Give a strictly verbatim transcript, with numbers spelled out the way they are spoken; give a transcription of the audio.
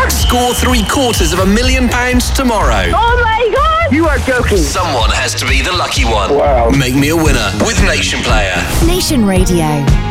Score three quarters of a million pounds tomorrow. Oh my God! You are joking. Someone has to be the lucky one. Wow. Make me a winner with Nation Player. Nation Radio.